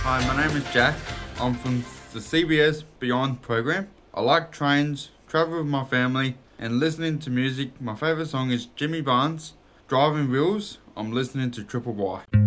Hi, my name is Jack. I'm from the CBS Beyond program. I like trains, travel with my family, and listening to music. My favourite song is Jimmy Barnes, Driving Wheels. I'm listening to Triple Y.